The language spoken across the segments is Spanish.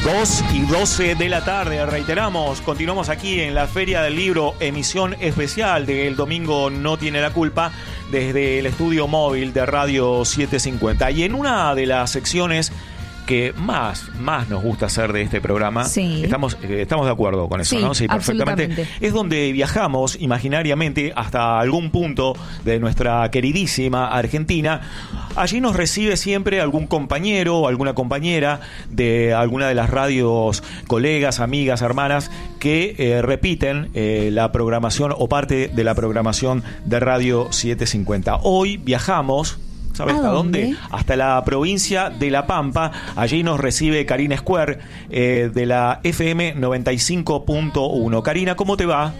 2:12 de la tarde, reiteramos, continuamos aquí en la Feria del Libro, emisión especial del domingo No Tiene la Culpa, desde el estudio móvil de Radio 750. Y en una de las secciones que más nos gusta hacer de este programa, sí. estamos de acuerdo con eso, sí, ¿no? Sí, perfectamente. Es donde viajamos imaginariamente hasta algún punto de nuestra queridísima Argentina. Allí nos recibe siempre algún compañero o alguna compañera de alguna de las radios, colegas, amigas, hermanas, que repiten la programación o parte de la programación de Radio 750. Hoy viajamos, ¿sabes hasta dónde? Hasta la provincia de La Pampa. Allí nos recibe Karina Square de la FM 95.1. Karina, ¿cómo te va?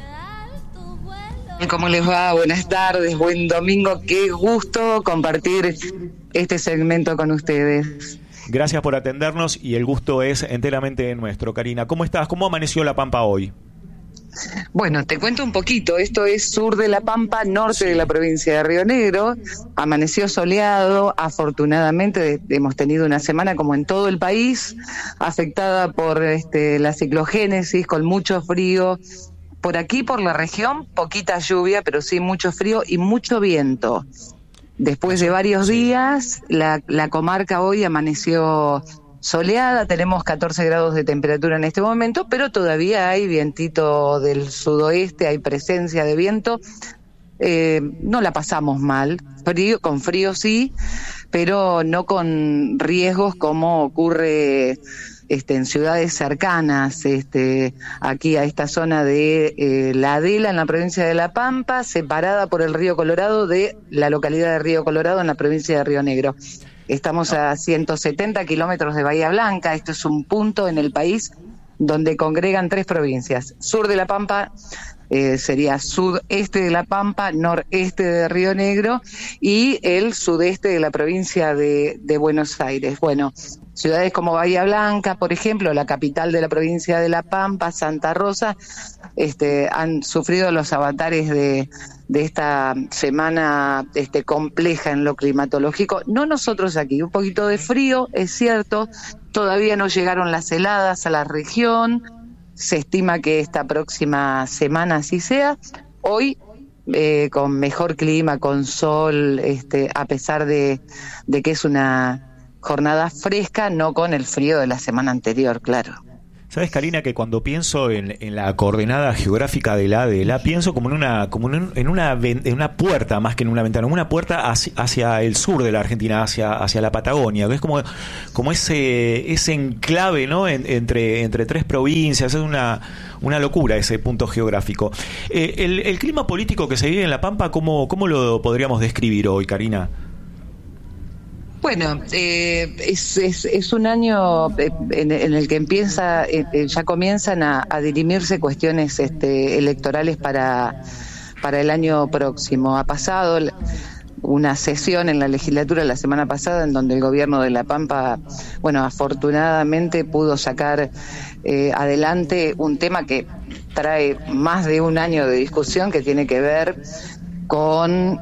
¿Cómo les va? Buenas tardes, buen domingo. Qué gusto compartir este segmento con ustedes. Gracias por atendernos y el gusto es enteramente nuestro. Karina, ¿cómo estás? ¿Cómo amaneció La Pampa hoy? Bueno, te cuento un poquito. Esto es sur de La Pampa, norte de la provincia de Río Negro. Amaneció soleado. Afortunadamente hemos tenido una semana, como en todo el país, afectada por la ciclogénesis, con mucho frío. Por aquí, por la región, poquita lluvia, pero sí mucho frío y mucho viento. Después de varios días, la comarca hoy amaneció soleada, tenemos 14 grados de temperatura en este momento, pero todavía hay vientito del sudoeste, hay presencia de viento. No la pasamos mal, con frío sí, pero no con riesgos como ocurre en ciudades cercanas, aquí a esta zona de La Adela, en la provincia de La Pampa, separada por el río Colorado de la localidad de Río Colorado, en la provincia de Río Negro. Estamos a 170 kilómetros de Bahía Blanca. Esto es un punto en el país donde congregan 3 provincias. Sur de La Pampa, sería sudeste de La Pampa, noreste de Río Negro y el sudeste de la provincia de Buenos Aires. Bueno, ciudades como Bahía Blanca, por ejemplo, la capital de la provincia de La Pampa, Santa Rosa, han sufrido los avatares de esta semana compleja en lo climatológico. No nosotros aquí, un poquito de frío, es cierto, todavía no llegaron las heladas a la región, se estima que esta próxima semana así sea. Hoy, con mejor clima, con sol, a pesar de que es una jornada fresca, no con el frío de la semana anterior, claro. ¿Sabes, Karina, que cuando pienso en la coordenada geográfica de la Adela, pienso como en una puerta, más que en una ventana, una puerta hacia el sur de la Argentina, hacia la Patagonia, que es como ese enclave, ¿no? entre 3 provincias. Es una locura ese punto geográfico. El clima político que se vive en La Pampa, ¿cómo lo podríamos describir hoy, Karina? Bueno, es un año en el que ya comienzan a dirimirse cuestiones electorales para el año próximo. Ha pasado una sesión en la legislatura la semana pasada en donde el gobierno de La Pampa, afortunadamente pudo sacar adelante un tema que trae más de un año de discusión, que tiene que ver con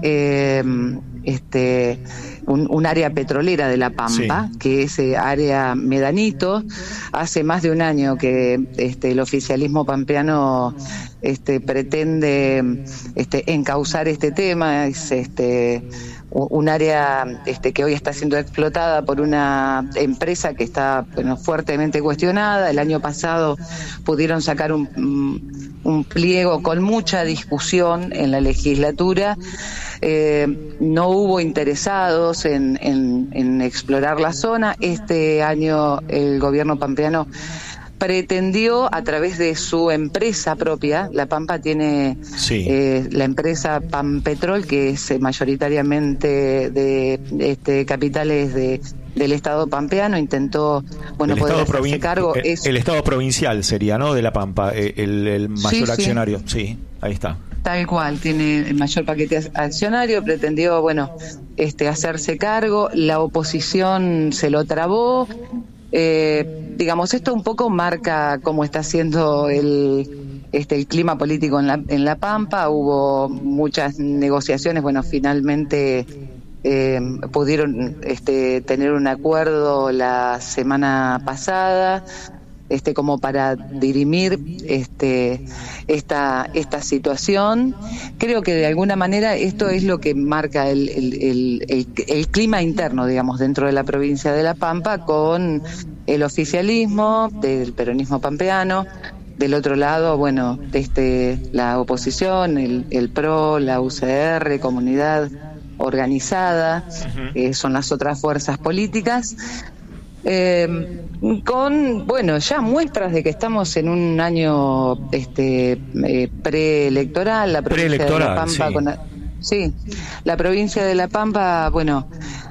un área petrolera de La Pampa, sí, que es área Medanito. Hace más de un año que el oficialismo pampeano pretende encauzar este tema. Es un área que hoy está siendo explotada por una empresa que está fuertemente cuestionada. El año pasado pudieron sacar un pliego con mucha discusión en la legislatura. No hubo interesados en explorar la zona. Este año el gobierno pampeano pretendió, a través de su empresa propia, La Pampa tiene la empresa Pampetrol, que es mayoritariamente de capitales del Estado pampeano, intentó poder hacerse cargo. El Estado provincial sería, ¿no?, de La Pampa, el mayor accionario. Sí, ahí está. Tal cual, tiene el mayor paquete accionario, pretendió, hacerse cargo. La oposición se lo trabó. Esto un poco marca cómo está siendo el clima político en La Pampa. Hubo muchas negociaciones, finalmente pudieron tener un acuerdo la semana pasada. como para dirimir esta situación. Creo que de alguna manera esto es lo que marca el clima interno, digamos, dentro de la provincia de La Pampa, con el oficialismo del peronismo pampeano. Del otro lado, bueno, la oposición, el PRO, la UCR, Comunidad Organizada, son las otras fuerzas políticas, con, bueno, ya muestras de que estamos en un año preelectoral. La provincia de La Pampa, sí, la provincia de La Pampa, bueno,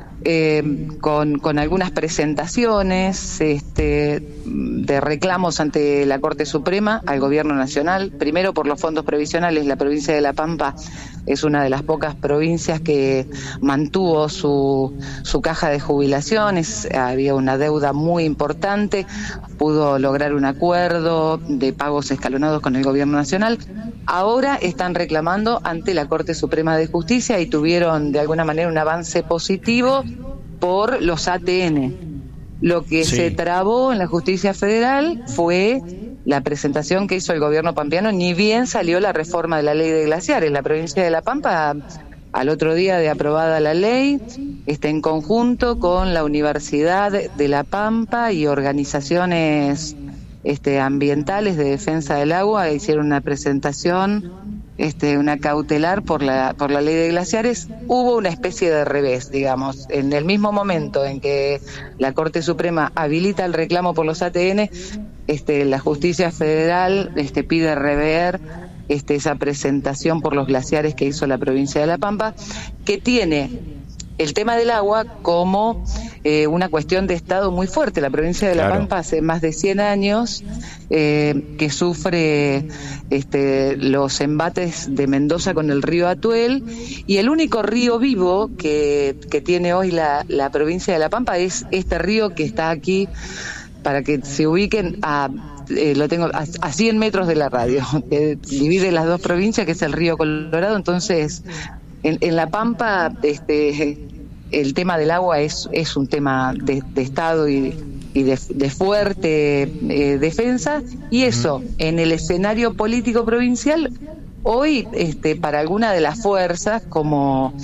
con algunas presentaciones de reclamos ante la Corte Suprema al Gobierno Nacional. Primero, por los fondos previsionales. La provincia de La Pampa es una de las pocas provincias que mantuvo su caja de jubilaciones. Había una deuda muy importante, pudo lograr un acuerdo de pagos escalonados con el Gobierno Nacional. Ahora están reclamando ante la Corte Suprema de Justicia y tuvieron de alguna manera un avance positivo por los ATN. Lo que se trabó en la justicia federal fue la presentación que hizo el gobierno pampeano, ni bien salió la reforma de la ley de glaciares. La provincia de La Pampa, al otro día de aprobada la ley, en conjunto con la Universidad de La Pampa y organizaciones ambientales de defensa del agua, hicieron una presentación, una cautelar por la ley de glaciares. Hubo una especie de revés, digamos, en el mismo momento en que la Corte Suprema habilita el reclamo por los ATN, la justicia federal pide rever esa presentación por los glaciares que hizo la provincia de La Pampa, que tiene el tema del agua como una cuestión de Estado muy fuerte. La provincia de La Pampa hace más de 100 años que sufre los embates de Mendoza con el río Atuel, y el único río vivo que tiene hoy la provincia de La Pampa es este río que está aquí, para que se ubiquen lo tengo a 100 metros de la radio, que divide las dos provincias, que es el río Colorado. Entonces, en La Pampa, el tema del agua es un tema de Estado y de fuerte defensa, y eso en el escenario político provincial hoy, para alguna de las fuerzas como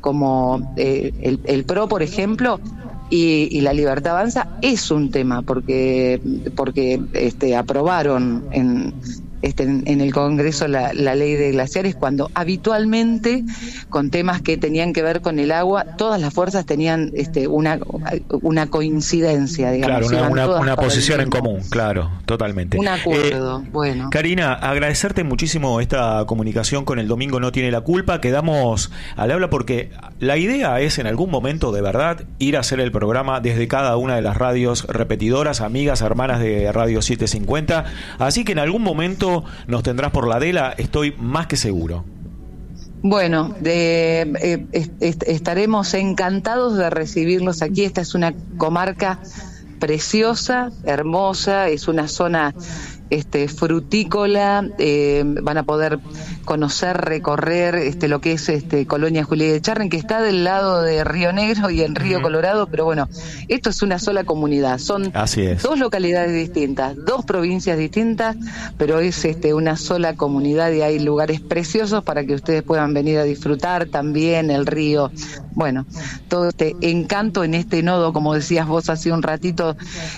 el PRO, por ejemplo, y la Libertad Avanza, es un tema porque aprobaron en el Congreso la ley de glaciares, cuando habitualmente con temas que tenían que ver con el agua todas las fuerzas tenían una coincidencia, digamos. Claro, una posición en común, claro, totalmente. Un acuerdo, bueno. Karina, agradecerte muchísimo esta comunicación con El Domingo No Tiene la Culpa. Quedamos al habla porque la idea es en algún momento de verdad ir a hacer el programa desde cada una de las radios repetidoras, amigas, hermanas de Radio 750, así que en algún momento nos tendrás por la Adela, estoy más que seguro. Bueno, estaremos encantados de recibirlos aquí. Esta es una comarca preciosa, hermosa, es una zona frutícola. Van a poder conocer, recorrer lo que es Colonia Juliá de Echarren, que está del lado de Río Negro y en Río Colorado, pero bueno, esto es una sola comunidad, son dos localidades distintas, dos provincias distintas, pero es una sola comunidad, y hay lugares preciosos para que ustedes puedan venir a disfrutar también el río. Bueno, todo este encanto en este nodo, como decías vos hace un ratito,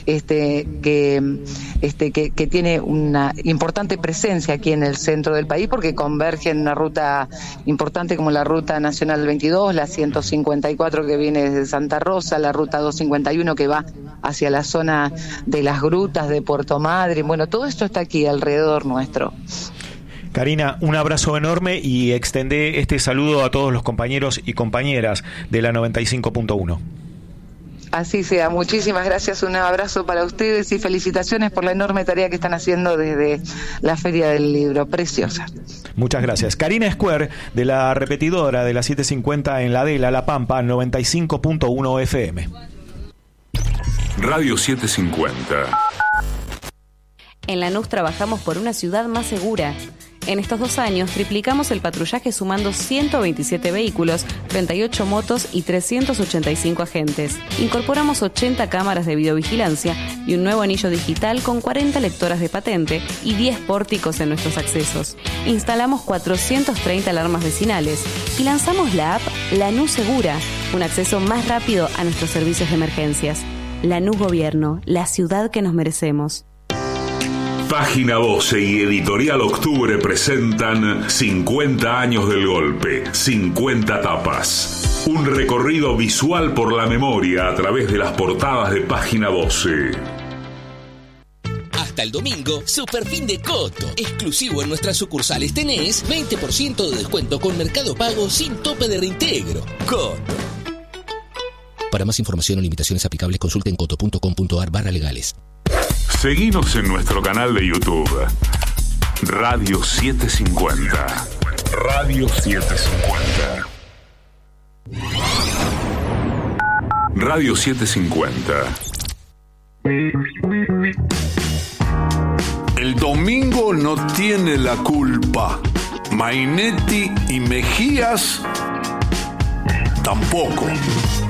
que tiene una importante presencia aquí en el centro del país, porque converge en una ruta importante como la Ruta Nacional 22, la 154 que viene desde Santa Rosa, la Ruta 251 que va hacia la zona de las grutas de Puerto Madryn. Bueno, todo esto está aquí alrededor nuestro. Karina, un abrazo enorme y extendé este saludo a todos los compañeros y compañeras de la 95.1. Así sea, muchísimas gracias, un abrazo para ustedes y felicitaciones por la enorme tarea que están haciendo desde la Feria del Libro, preciosa. Muchas gracias. Karina Square, de la repetidora de la 750 en la Adela, La Pampa, 95.1 FM. Radio 750. En Lanús trabajamos por una ciudad más segura. En estos 2 años triplicamos el patrullaje sumando 127 vehículos, 38 motos y 385 agentes. Incorporamos 80 cámaras de videovigilancia y un nuevo anillo digital con 40 lectoras de patente y 10 pórticos en nuestros accesos. Instalamos 430 alarmas vecinales y lanzamos la app Lanús Segura, un acceso más rápido a nuestros servicios de emergencias. Lanús Gobierno, la ciudad que nos merecemos. Página 12 y Editorial Octubre presentan 50 años del golpe, 50 tapas. Un recorrido visual por la memoria a través de las portadas de Página 12. Hasta el domingo, Superfin de Coto. Exclusivo en nuestras sucursales tenés 20% de descuento con Mercado Pago sin tope de reintegro. Coto. Para más información o limitaciones aplicables, consulten coto.com.ar/legales. Seguinos en nuestro canal de YouTube. Radio 750. Radio 750. Radio 750. El domingo no tiene la culpa. Mainetti y Mejías tampoco.